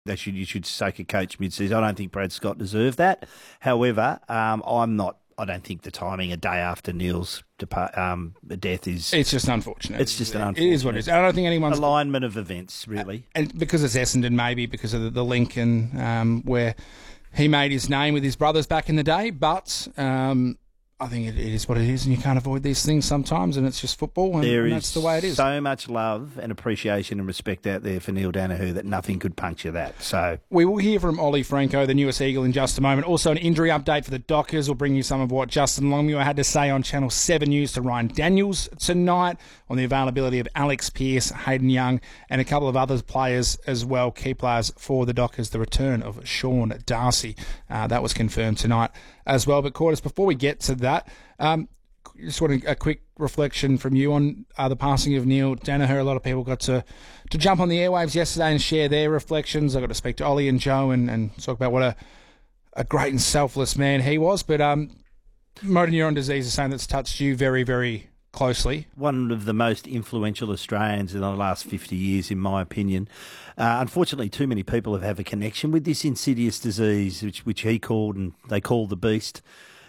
You should sack a coach mid-season. I don't think Brad Scott deserved that. However, I don't think the timing a day after Neil's death is... It's just unfortunate. It's just an unfortunate... It is what it is. I don't think anyone's... alignment of events, really. And because it's Essendon, maybe, because of the link and where he made his name with his brothers back in the day. But I think it is what it is, and you can't avoid these things sometimes, and it's just football, and that's the way it is. So much love and appreciation and respect out there for Neil Daniher that nothing could puncture that. So we will hear from Ollie Franco, the newest Eagle, in just a moment. Also, an injury update for the Dockers. We'll bring you some of what Justin Longmuir had to say on Channel 7 News to Ryan Daniels tonight on the availability of Alex Pearce, Hayden Young, and a couple of other players as well, key players for the Dockers. The return of Sean Darcy. That was confirmed tonight as well. But, Quarters, before we get to that, just want a quick reflection from you on the passing of Neil Daniher. A lot of people got to jump on the airwaves yesterday and share their reflections. I got to speak to Ollie and Joe and talk about what a great and selfless man he was. But motor neuron disease is something that's touched you very, very closely. One of the most influential Australians in the last 50 years, in my opinion. Unfortunately, too many people have a connection with this insidious disease, which he called and they call the beast.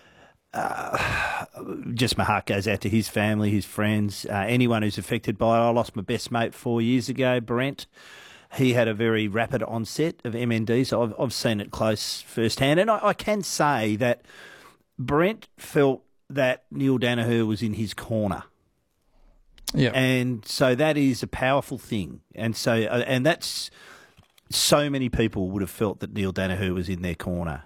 Just my heart goes out to his family, his friends, anyone who's affected by it. I lost my best mate 4 years ago, Brent. He had a very rapid onset of MND, so I've seen it close firsthand. And I can say that Brent felt that Neil Daniher was in his corner. Yeah. And so that is a powerful thing. And so, and that's... So many people would have felt that Neil Daniher was in their corner.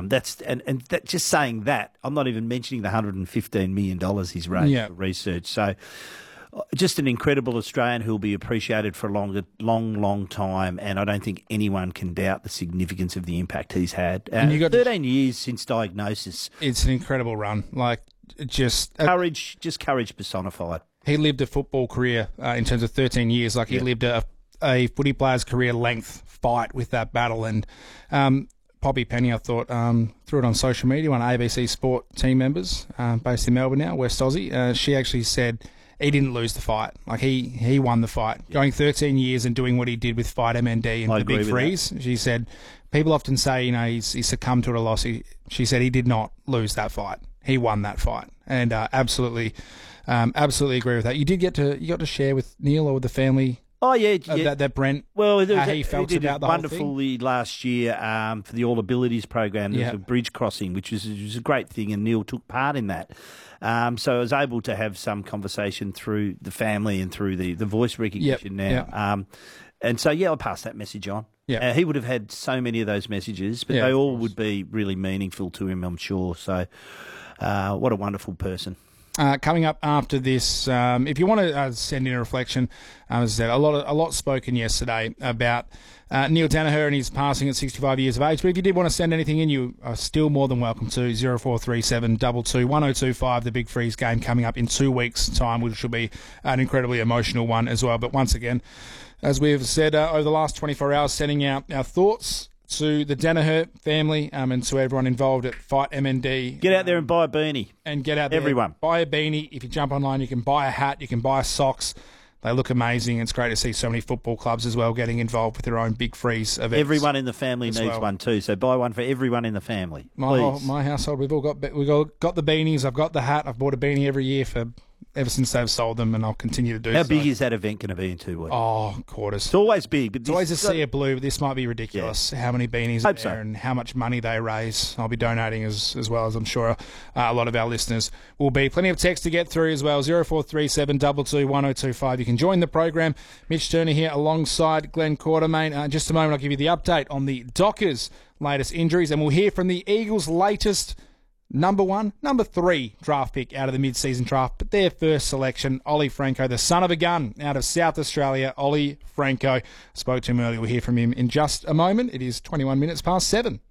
Just saying that, I'm not even mentioning the $115 million he's raised for research. So, just an incredible Australian who will be appreciated for a long time. And I don't think anyone can doubt the significance of the impact he's had. And you got 13 years since diagnosis. It's an incredible run. Like courage personified. He lived a football career in terms of 13 years. Like he lived a footy player's career length fight with that battle. And Poppy Penny, I thought, threw it on social media, one of ABC Sport team members based in Melbourne now, West Aussie. She actually said he didn't lose the fight. Like he won the fight. Going 13 years and doing what he did with Fight MND and the Big Freeze. She said, people often say, he succumbed to a loss. She said he did not lose that fight. He won that fight. And absolutely agree with that. You got to share with Neil or with the family. Oh, yeah. That Brent, how he felt about the whole thing. Wonderfully last year for the All Abilities program. There was a bridge crossing, which was a great thing, and Neil took part in that. So I was able to have some conversation through the family and through the voice recognition now. And so, I'll pass that message on. Yeah. He would have had so many of those messages, but they all would be really meaningful to him, I'm sure. So what a wonderful person. Coming up after this, if you want to send in a reflection, as I said, a lot spoken yesterday about Neil Daniher and his passing at 65 years of age. But if you did want to send anything in, you are still more than welcome to 0437 22 1025. The Big Freeze game coming up in 2 weeks' time, which will be an incredibly emotional one as well. But once again, as we've said over the last 24 hours, sending out our thoughts to the Daniher family and to everyone involved at Fight MND. Get out there and buy a beanie. And get out there. Everyone. Buy a beanie. If you jump online, you can buy a hat. You can buy socks. They look amazing. It's great to see so many football clubs as well getting involved with their own Big Freeze events. Everyone in the family needs one too, so buy one for everyone in the family. My household, we've all got the beanies. I've got the hat. I've bought a beanie every year ever since they've sold them, and I'll continue to do so. How big is that event going to be in 2 weeks? Oh, Quarters. It's always big. But it's always a sea of blue, but this might be ridiculous, how many beanies are there and how much money they raise. I'll be donating as well, as I'm sure a lot of our listeners will be. Plenty of text to get through as well, 0437 22 1025. You can join the program. Mitch Turner here alongside Glenn Quartermain. In just a moment, I'll give you the update on the Dockers' latest injuries, and we'll hear from the Eagles' latest number 3 draft pick out of the mid-season draft, but their first selection, Ollie Franco, the son of a gun out of South Australia. Ollie Franco. Spoke to him earlier. We'll hear from him in just a moment. It is 21 minutes past 7.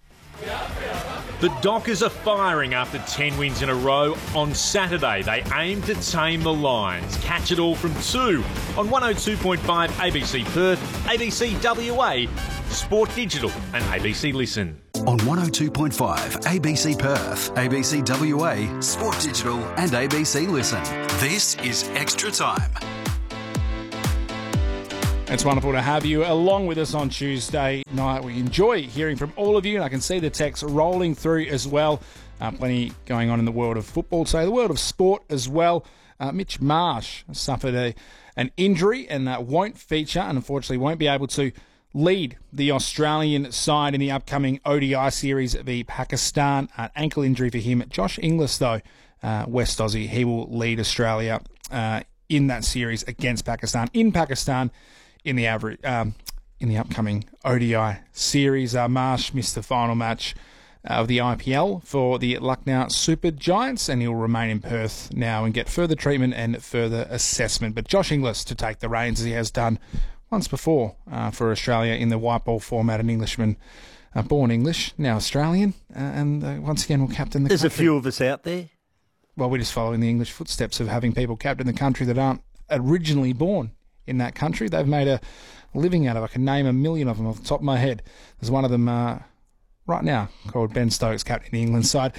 The Dockers are firing after 10 wins in a row. On Saturday, they aim to tame the Lions. Catch it all from 2 on 102.5 ABC Perth, ABC WA, Sport Digital and ABC Listen. On 102.5 ABC Perth, ABC WA, Sport Digital and ABC Listen. This is Extra Time. It's wonderful to have you along with us on Tuesday night. We enjoy hearing from all of you, and I can see the texts rolling through as well. Plenty going on in the world of football today, the world of sport as well. Mitch Marsh suffered an injury and won't feature, and unfortunately won't be able to lead the Australian side in the upcoming ODI series v Pakistan. An ankle injury for him. Josh Inglis, though, West Aussie, he will lead Australia in that series against Pakistan. In Pakistan, in the upcoming ODI series. Marsh missed the final match of the IPL for the Lucknow Super Giants, and he'll remain in Perth now and get further treatment and further assessment. But Josh Inglis to take the reins, as he has done once before for Australia in the white ball format. An Englishman, born English, now Australian, and once again will captain the country. There's a few of us out there. Well, we're just following the English footsteps of having people captain the country that aren't originally born in that country. They've made a living out of it. I can name a million of them off the top of my head. There's one of them right now called Ben Stokes, captain the England side.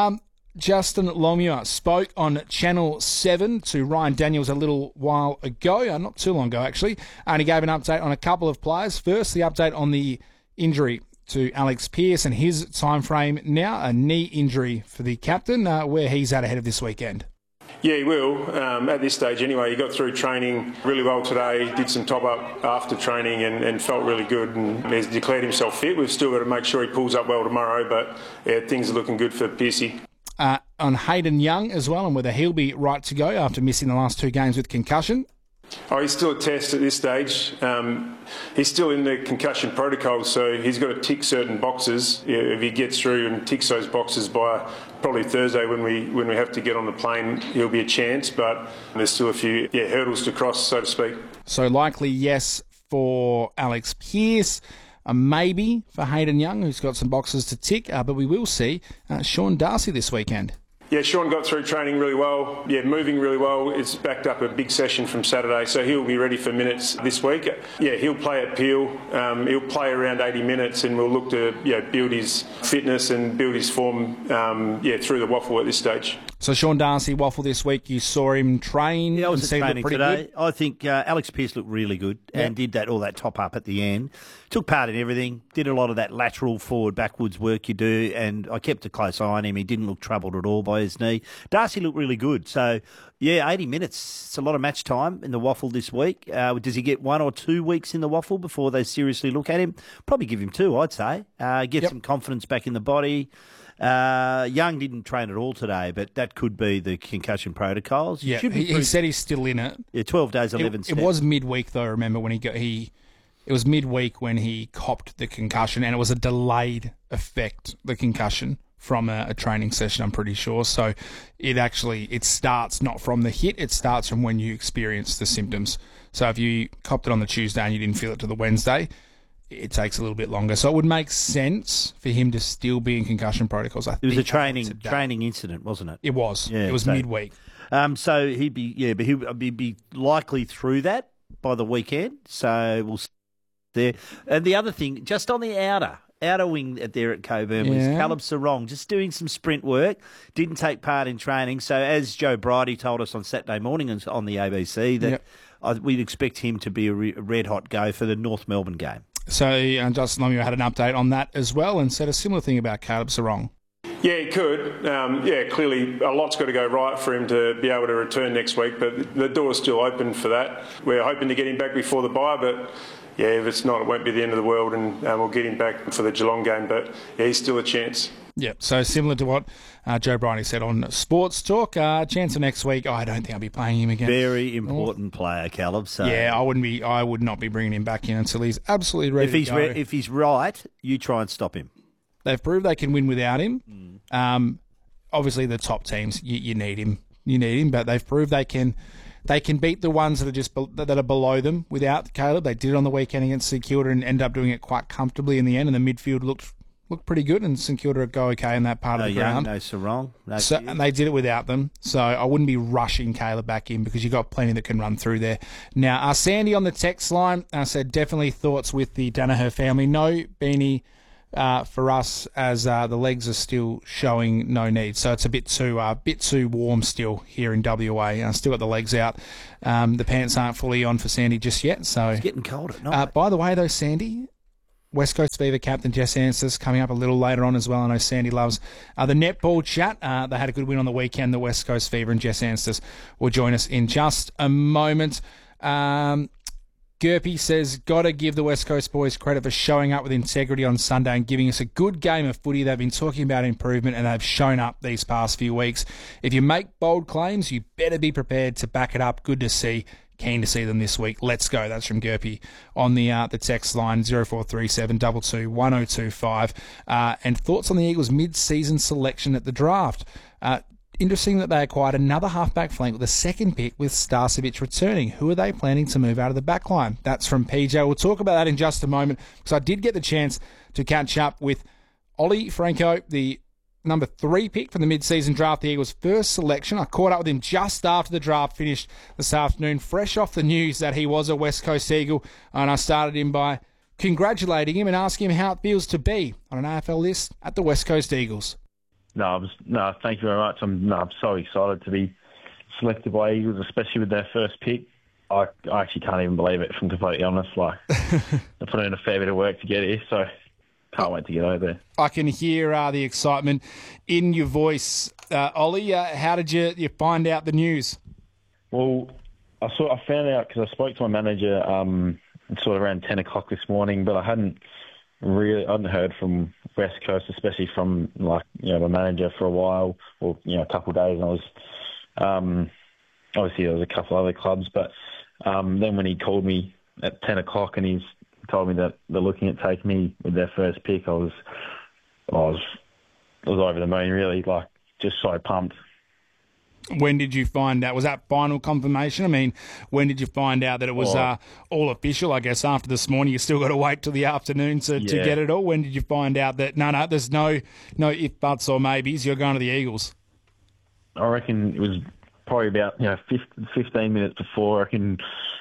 Justin Longmuir spoke on Channel 7 to Ryan Daniels a little while ago, not too long ago actually, and he gave an update on a couple of players. First, the update on the injury to Alex Pearce and his time frame now, a knee injury for the captain, where he's out ahead of this weekend. Yeah, he will. At this stage anyway, he got through training really well today, did some top-up after training and felt really good, and he's declared himself fit. We've still got to make sure he pulls up well tomorrow, but yeah, things are looking good for Piercy. On Hayden Young as well, and whether he'll be right to go after missing the last 2 games with concussion. Oh, he's still a test at this stage. He's still in the concussion protocol, so he's got to tick certain boxes. Yeah, if he gets through and ticks those boxes by probably Thursday when we have to get on the plane, he'll be a chance, but there's still a few hurdles to cross, so to speak. So likely yes for Alex Pearce, a maybe for Hayden Young, who's got some boxes to tick, but we will see Sean Darcy this weekend. Yeah, Sean got through training really well. Yeah, moving really well. It's backed up a big session from Saturday, so he'll be ready for minutes this week. Yeah, he'll play at Peel. He'll play around 80 minutes, and we'll look to build his fitness and build his form through the waffle at this stage. So Sean Darcy, waffle this week. You saw him train. Yeah, I was at training today. Good. I think Alex Pearce looked really good and did all that top up at the end. Took part in everything. Did a lot of that lateral forward backwards work you do, and I kept a close eye on him. He didn't look troubled at all by his knee. Darcy looked really good. So yeah, 80 minutes. It's a lot of match time in the waffle this week. Does he get 1 or 2 weeks in the waffle before they seriously look at him? Probably give him 2, I'd say. Get some confidence back in the body. Young didn't train at all today, but that could be the concussion protocols. Yeah, he said he's still in it. Yeah, 12 days, 11 steps. It was midweek though. Remember when it was midweek when he copped the concussion, and it was a delayed effect, the concussion, from a training session, I'm pretty sure. So it starts not from the hit, it starts from when you experience the symptoms. So if you copped it on the Tuesday and you didn't feel it to the Wednesday, it takes a little bit longer. So it would make sense for him to still be in concussion protocols. It was a training incident, wasn't it? It was. Yeah, it was midweek. So he'd be likely through that by the weekend. So we'll see there. And the other thing, just on the outer wing there at Coburn was Caleb Sarong, just doing some sprint work, didn't take part in training. So as Joe Bridie told us on Saturday morning on the ABC, that we'd expect him to be a red-hot go for the North Melbourne game. So Justin Longmuir had an update on that as well and said a similar thing about Caleb Sarong. Yeah, he could. Clearly a lot's got to go right for him to be able to return next week, but the door's still open for that. We're hoping to get him back before the bye, but yeah, if it's not, it won't be the end of the world, and we'll get him back for the Geelong game, but yeah, he's still a chance. Yeah, so similar to what Joe Bridie said on Sports Talk, chance for next week. I don't think I'll be playing him again. Very important player, Caleb. So yeah, I would not be bringing him back in until he's absolutely ready to go. If he's right, you try and stop him. They've proved they can win without him. Obviously, the top teams, you need him. You need him, but they've proved they can beat the ones that are below them without Caleb. They did it on the weekend against St Kilda and ended up doing it quite comfortably in the end, and the midfield looked pretty good, and St Kilda would go okay in that part of the ground. No Sarong. And they did it without them, so I wouldn't be rushing Caleb back in because you've got plenty that can run through there. Now, Sandy on the text line said definitely thoughts with the Danaher family. No, Beanie, for us, as the legs are still showing no need. So it's a bit too warm still here in WA. Still got the legs out. The pants aren't fully on for Sandy just yet. So It's getting cold at night. by the way, though, Sandy, West Coast Fever captain Jess Anstis coming up a little later on as well. I know Sandy loves the netball chat. They had a good win on the weekend, the West Coast Fever, and Jess Anstis will join us in just a moment. Gerpy says, got to give the West Coast boys credit for showing up with integrity on Sunday and giving us a good game of footy. They've been talking about improvement and they've shown up these past few weeks. If you make bold claims, you better be prepared to back it up. Good to see. Keen to see them this week. Let's go. That's from Gerpy on the text line 0437 22 1025. And thoughts on the Eagles' mid-season selection at the draft. Interesting that they acquired another halfback flank with a second pick with Starcevic returning. Who are they planning to move out of the back line? That's from PJ. We'll talk about that in just a moment because I did get the chance to catch up with Ollie Franco, the number 3 pick from the mid-season draft, the Eagles' first selection. I caught up with him just after the draft finished this afternoon, fresh off the news that he was a West Coast Eagle, and I started him by congratulating him and asking him how it feels to be on an AFL list at the West Coast Eagles. No, thank you very much. I'm so excited to be selected by Eagles, especially with their first pick. I actually can't even believe it, if I'm completely honest. Like, I put in a fair bit of work to get here, so can't wait to get over there. I can hear the excitement in your voice. Ollie, how did you find out the news? Well, I found out because I spoke to my manager sort of around 10 o'clock this morning, but I hadn't heard from West Coast, especially from my manager for a while, or a couple of days. And I was obviously there was a couple other clubs, but then when he called me at 10 o'clock and he's told me that they're looking at taking me with their first pick, I was over the moon, really, like just so pumped. When did you find out? Was that final confirmation? I mean, when did you find out that it was all official? I guess after this morning, you still got to wait till the afternoon to get it all. When did you find out that no, there's no if, buts or maybes, you're going to the Eagles? I reckon it was probably about 15 minutes before. I reckon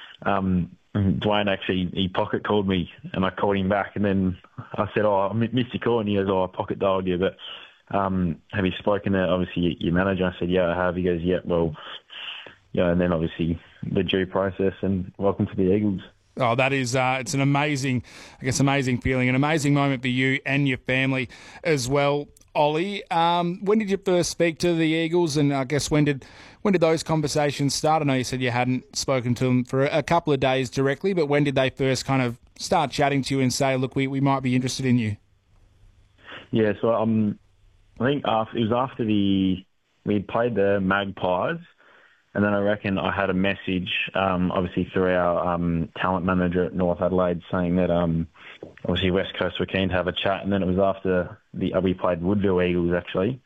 Dwayne actually, he pocket called me and I called him back, and then I said, I missed your call, and he goes, I pocket dialed you, but have you spoken to, obviously, your manager? I said, yeah, I have. He goes, yeah, well, and then obviously the due process, and welcome to the Eagles. Oh, that is, it's an amazing feeling, an amazing moment for you and your family as well, Ollie. When did you first speak to the Eagles, and I guess when did those conversations start? I know you said you hadn't spoken to them for a couple of days directly, but when did they first kind of start chatting to you and say, look, we might be interested in you? Yeah, so I think it was after we played the Magpies, and then I reckon I had a message, obviously through our talent manager at North Adelaide, saying that obviously West Coast were keen to have a chat, and then it was after we played Woodville Eagles actually,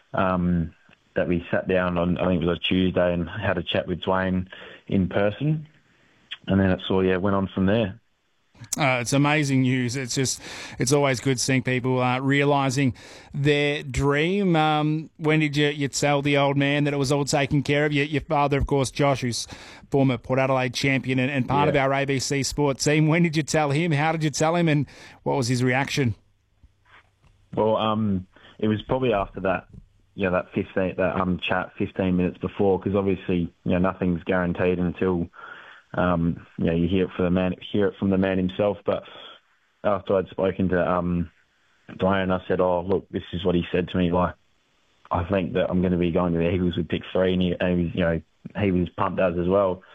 that we sat down on, I think it was a Tuesday, and had a chat with Dwayne in person, and then it went on from there. It's amazing news. It's always good seeing people realising their dream. When did you tell the old man that it was all taken care of? Your father, of course, Josh, who's former Port Adelaide champion and part of our ABC Sport team. When did you tell him? How did you tell him? And what was his reaction? Well, it was probably after that, that chat 15 minutes before, because obviously, nothing's guaranteed until you hear it from the man himself. But after I'd spoken to Dwayne, I said, look, this is what he said to me. Like, I think that I'm going to be going to the Eagles with pick 3, and he was pumped as well.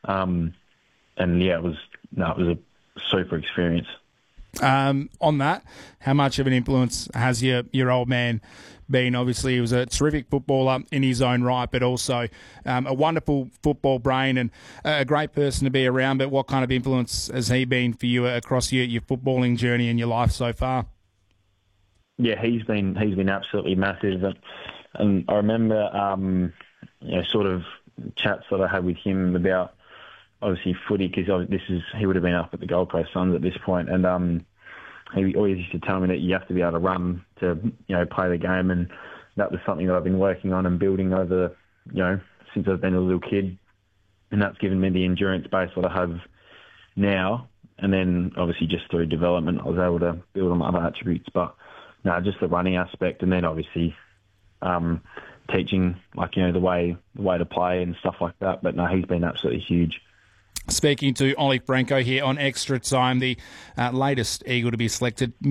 It was a super experience. On that, how much of an influence has your old man been? Obviously, he was a terrific footballer in his own right, but also a wonderful football brain and a great person to be around. But what kind of influence has he been for you across your footballing journey and your life so far? Yeah, he's been absolutely massive, and I remember sort of chats that I had with him about obviously footy, because he would have been up at the Gold Coast Suns at this point, and he always used to tell me that you have to be able to run to play the game, and that was something that I've been working on and building over since I've been a little kid, and that's given me the endurance base that I have now. And then obviously just through development, I was able to build on other attributes. But no, just the running aspect, and then obviously teaching, the way to play and stuff like that. But no, he's been absolutely huge. Speaking to Ollie Branco here on Extra Time, the latest Eagle to be selected.